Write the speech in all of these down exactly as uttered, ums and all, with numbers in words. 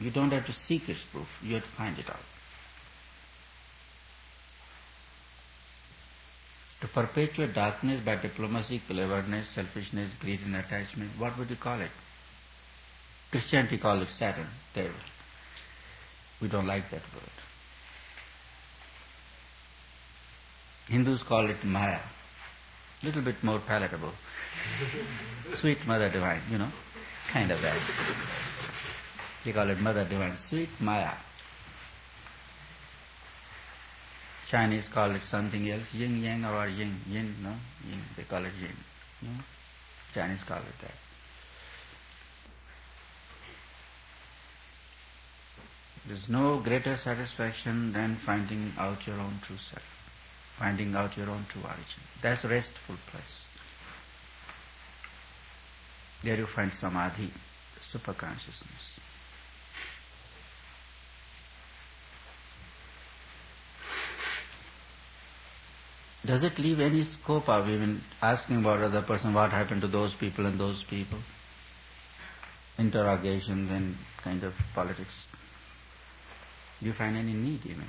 You don't have to seek its proof, you have to find it out. To perpetuate darkness by diplomacy, cleverness, selfishness, greed and attachment, what would you call it? Christianity calls it Satan, devil. We don't like that word. Hindus call it Maya. Little bit more palatable. Sweet Mother Divine, you know, kind of that. They call it Mother Divine, sweet Maya. Chinese call it something else, yin yang or yin, yin, no? Yin, they call it yin. You know? Chinese call it that. There's no greater satisfaction than finding out your own true self, finding out your own true origin. That's a restful place. There you find samadhi, super consciousness. Does it leave any scope of even asking about other person, what happened to those people and those people? Interrogations and kind of politics. Do you find any need even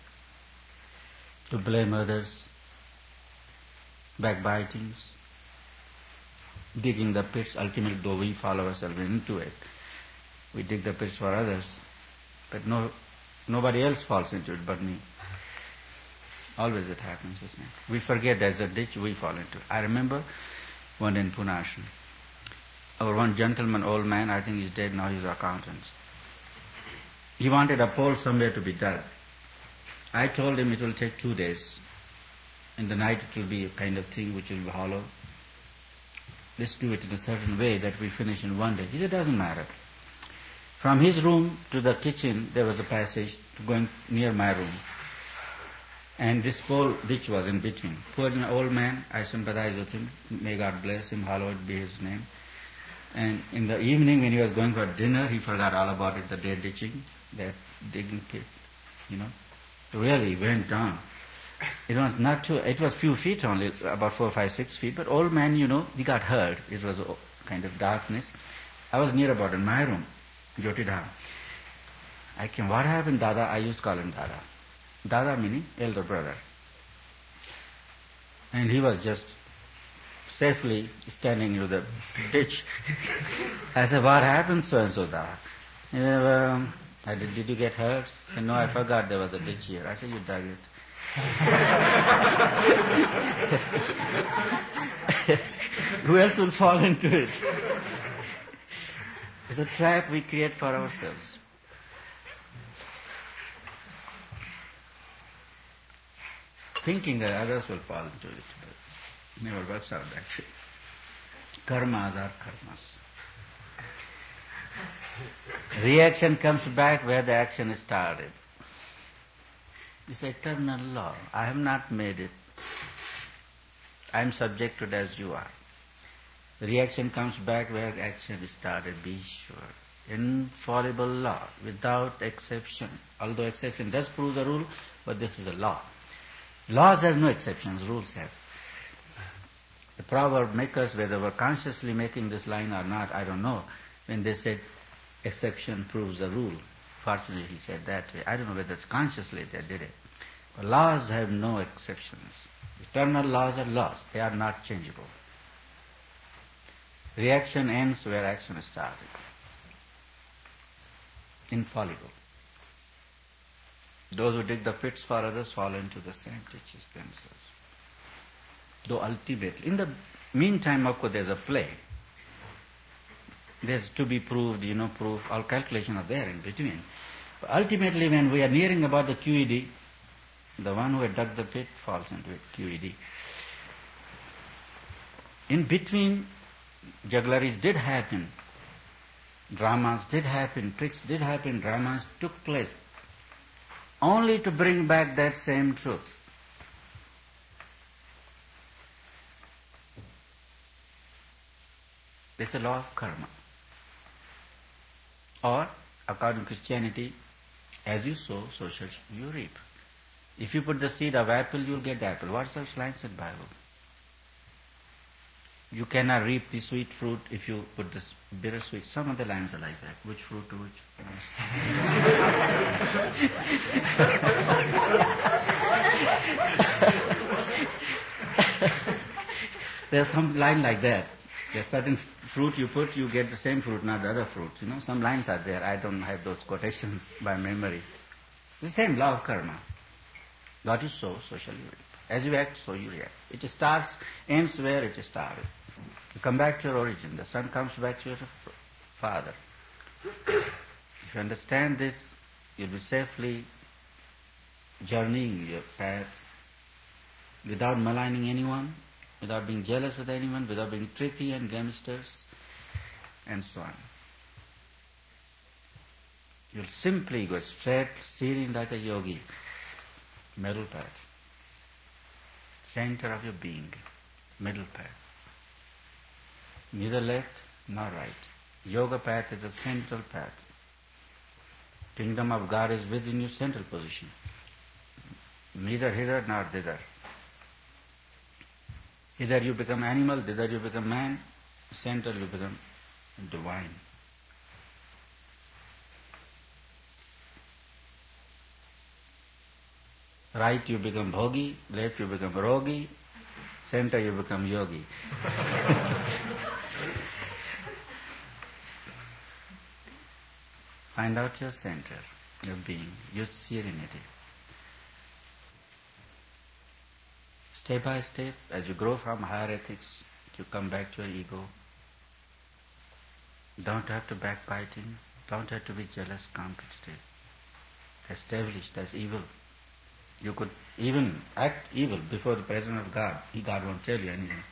to blame others, backbitings, digging the pits, ultimately though we follow ourselves into it. We dig the pits for others, but no, nobody else falls into it but me. Always it happens, isn't it? We forget there's a ditch we fall into. I remember one in Pune Ashram. Our one gentleman, old man, I think he's dead now, he's an accountant. He wanted a pole somewhere to be dug. I told him it will take two days. In the night it will be a kind of thing which will be hollow. Let's do it in a certain way that we finish in one day. He said, it doesn't matter. From his room to the kitchen there was a passage going near my room. And this pole ditch was in between. Poor old man, I sympathize with him. May God bless him, hallowed be his name. And in the evening when he was going for dinner, he forgot all about it, the day ditching, that digging pit, you know. Really went down. It was not too, it was few feet only, about four, five, six feet, but old man, you know, he got hurt. It was a kind of darkness. I was near about in my room, Jyotidham. I came, what happened, Dada? I used to call him Dada. Dada meaning elder brother. And he was just safely standing in the ditch. I said, what happened, so-and-so, Dada? He said, um, I said, did you get hurt? He said, no, I forgot there was a ditch here. I said, you dug it. Who else will fall into it? It's a trap we create for ourselves. Thinking that others will fall into it, but it never works out that way. Karmas are karmas. Reaction comes back where the action started. It's eternal law. I have not made it. I am subject to it as you are. The reaction comes back where action started, be sure. Infallible law, without exception. Although exception does prove the rule, but this is a law. Laws have no exceptions, rules have. The proverb makers, whether they were consciously making this line or not, I don't know, when they said exception proves the rule. Fortunately, he said that way. I don't know whether it's consciously they did it. But laws have no exceptions. Eternal laws are laws. They are not changeable. Reaction ends where action started. Infallible. Those who dig the pits for others fall into the same ditches themselves. Though ultimately, in the meantime, of course, there's a play. There's to be proved, you know, proof, all calculations are there in between. But ultimately, when we are nearing about the Q E D, the one who had dug the pit falls into it, Q E D. In between, juggleries did happen, dramas did happen, tricks did happen, dramas took place, only to bring back that same truth. It's a law of karma. Or, according to Christianity, as you sow, so shall you reap. If you put the seed of apple, you'll get apple. What such lines in Bible? You cannot reap the sweet fruit if you put this bitter sweet. Some of the lines are like that. Which fruit to which? There's some line like that. There's certain fruit you put, you get the same fruit, not the other fruit. You know, some lines are there. I don't have those quotations by memory. The same law of karma. What you sow, so shall you reap. As you act, so you react. It starts, ends where it started. You come back to your origin. The son comes back to your father. If you understand this, you'll be safely journeying your path without maligning anyone, without being jealous with anyone, without being tricky and gamesters, and so on. You'll simply go straight, serene like a yogi, middle path, center of your being, middle path. Neither left nor right. Yoga path is a central path. Kingdom of God is within your central position. Neither hither nor thither. Either you become animal, thither you become man, center you become divine. Right you become bhogi, left you become rogi, center you become yogi. Find out your center, your being, your serenity. Step by step, as you grow from higher ethics, you come back to your ego. Don't have to backbiting, don't have to be jealous, competitive. Established as evil. You could even act evil before the presence of God. God won't tell you anything.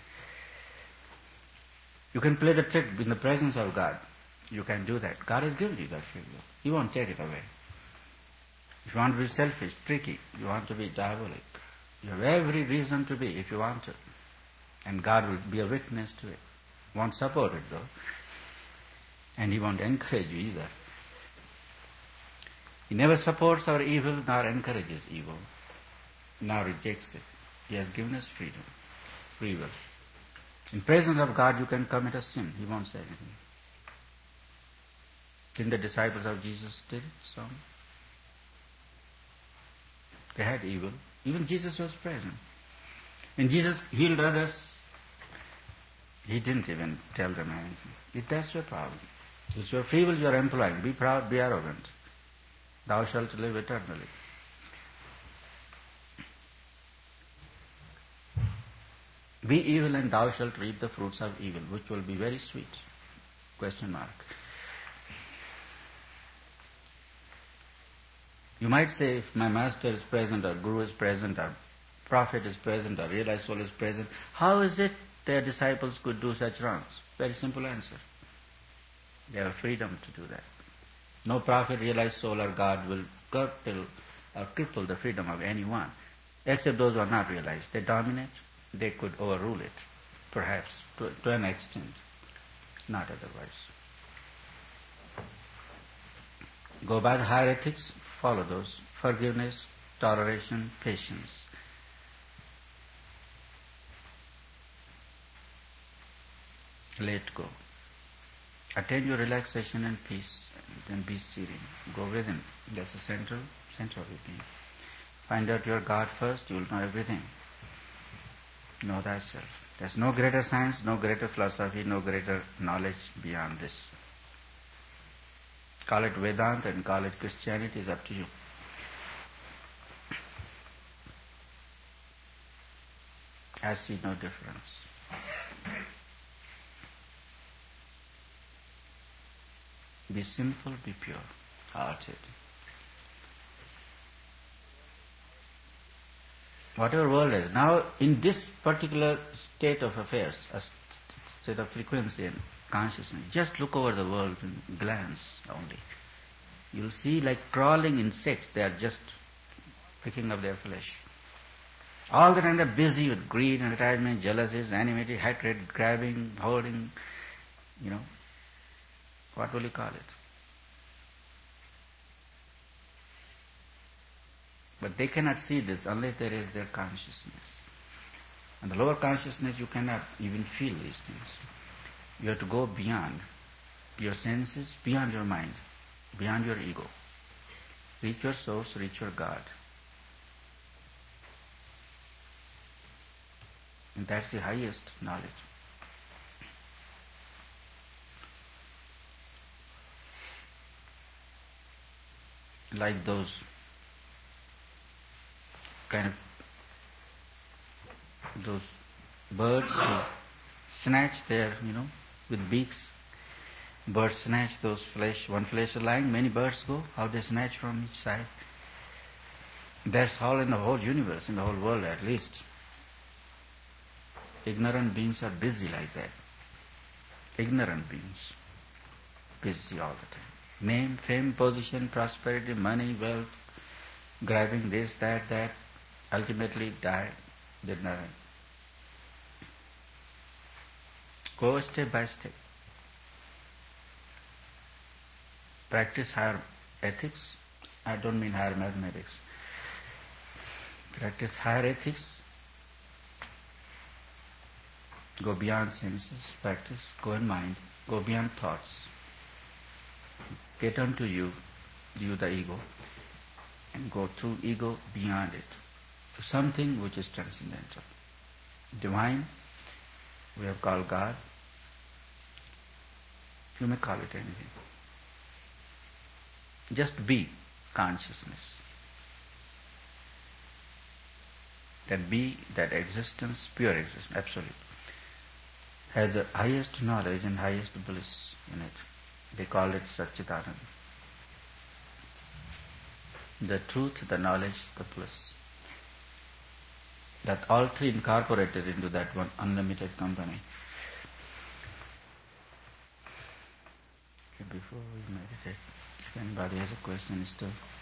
You can play the trick in the presence of God. You can do that. God has given you that free will. He won't take it away. If you want to be selfish, tricky, you want to be diabolic, you have every reason to be if you want to. And God will be a witness to it. Won't support it though. And He won't encourage you either. He never supports our evil nor encourages evil, nor rejects it. He has given us freedom, free will. In presence of God you can commit a sin. He won't say anything. Didn't the disciples of Jesus did it? So they had evil. Even Jesus was present. When Jesus healed others, He didn't even tell them anything. If that's your problem. It's your free will you are employing. Be proud, be arrogant. Thou shalt live eternally. Be evil and thou shalt reap the fruits of evil, which will be very sweet. Question mark. You might say, if my master is present, or guru is present, or prophet is present, or realized soul is present, how is it their disciples could do such wrongs? Very simple answer. They have freedom to do that. No prophet, realized soul, or God will curtail or cripple the freedom of anyone, except those who are not realized. They dominate, they could overrule it, perhaps, to, to an extent, not otherwise. Go by the higher ethics, follow those. Forgiveness, toleration, patience. Let go. Attain your relaxation and peace, and then be serene. Go within. That's the central, central of your being. Find out your God first, you will know everything. Know thyself. There's no greater science, no greater philosophy, no greater knowledge beyond this. Call it Vedanta and call it Christianity, is up to you. I see no difference. Be simple, be pure, hearted. Whatever world is. Now, in this particular state of affairs, a state of frequency and consciousness, just look over the world and glance only. You'll see like crawling insects, they are just picking up their flesh. All the time they're busy with greed and attachment, jealousies, enmity, hatred, grabbing, holding, you know. What will you call it? But they cannot see this unless there is their consciousness. And the lower consciousness, you cannot even feel these things. You have to go beyond your senses, beyond your mind, beyond your ego. Reach your source, reach your God. And that's the highest knowledge. Like those kind of those birds who snatch their, you know, with beaks. Birds snatch those flesh, one flesh lying, many birds go, how they snatch from each side. That's all in the whole universe, in the whole world at least. Ignorant beings are busy like that. Ignorant beings, busy all the time. Name, fame, position, prosperity, money, wealth, grabbing this, that, that, ultimately die, did nothing. Go step by step. Practice higher ethics. I don't mean higher mathematics. Practice higher ethics. Go beyond senses. Practice. Go in mind. Go beyond thoughts. Get onto you, you the ego, and go through ego beyond it to something which is transcendental. Divine, we have called God. You may call it anything. Just be consciousness. That be, that existence, pure existence, absolute, has the highest knowledge and highest bliss in it. They call it Satchitananda. The truth, the knowledge, the bliss. That all three incorporated into that one unlimited company. Okay, before we meditate, if anybody has a question still.